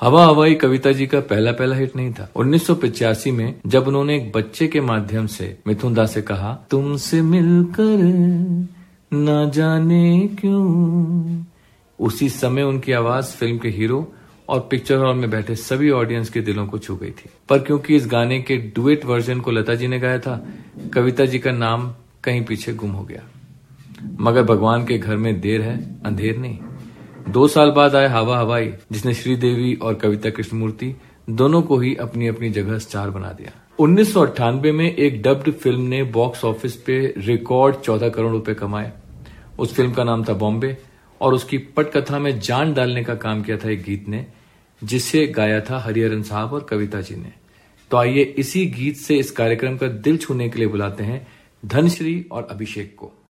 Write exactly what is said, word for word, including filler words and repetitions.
हवा हवाई कविता जी का पहला पहला हिट नहीं था। उन्नीस सौ पचासी में जब उन्होंने एक बच्चे के माध्यम से मिथुन दास से कहा, तुमसे मिलकर ना जाने क्यों, उसी समय उनकी आवाज फिल्म के हीरो और पिक्चर हॉल में बैठे सभी ऑडियंस के दिलों को छू गई थी। पर क्योंकि इस गाने के डुएट वर्जन को लता जी ने गाया था, कविता जी का नाम कहीं पीछे गुम हो गया। मगर भगवान के घर में देर है अंधेर नहीं। दो साल बाद आए हवा हवाई, जिसने श्रीदेवी और कविता कृष्णमूर्ति दोनों को ही अपनी अपनी जगह स्टार बना दिया। उन्नीस सौ अट्ठानबे में एक डब्ड फिल्म ने बॉक्स ऑफिस पे रिकॉर्ड चौदह करोड़ रुपए कमाए। उस फिल्म का नाम था बॉम्बे और उसकी पटकथा में जान डालने का काम किया था एक गीत ने, जिसे गाया था हरिहरन साहब और कविता जी ने। तो आइए इसी गीत से इस कार्यक्रम का दिल छूने के लिए बुलाते हैं धनश्री और अभिषेक को।